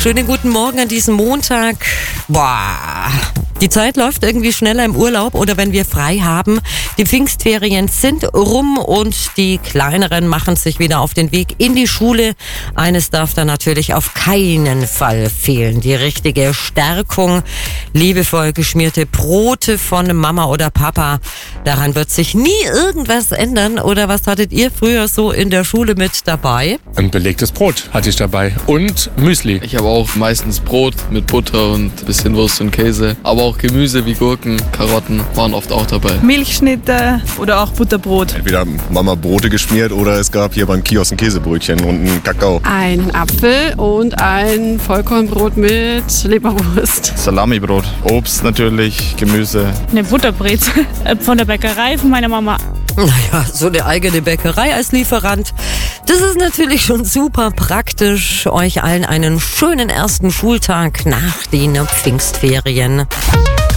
Schönen guten Morgen an diesem Montag. Die Zeit läuft irgendwie schneller im Urlaub oder wenn wir frei haben. Die Pfingstferien sind rum und die Kleineren machen sich wieder auf den Weg in die Schule. Eines darf da natürlich auf keinen Fall fehlen: die richtige Stärkung. Liebevoll geschmierte Brote von Mama oder Papa. Daran wird sich nie irgendwas ändern. Oder was hattet ihr früher so in der Schule mit dabei? Ein belegtes Brot hatte ich dabei und Müsli. Ich habe auch meistens Brot mit Butter und ein bisschen Wurst und Käse. Aber auch Gemüse wie Gurken, Karotten waren oft auch dabei. Milchschnitte oder auch Butterbrot. Entweder Mama Brote geschmiert oder es gab hier beim Kiosk ein Käsebrötchen und einen Kakao. Ein Apfel und ein Vollkornbrot mit Leberwurst. Salamibrot, Obst natürlich, Gemüse. Eine Butterbreze von der Bäckerei von meiner Mama. Naja, so eine eigene Bäckerei als Lieferant. Das ist natürlich schon super praktisch. Euch allen einen schönen ersten Schultag nach den Pfingstferien.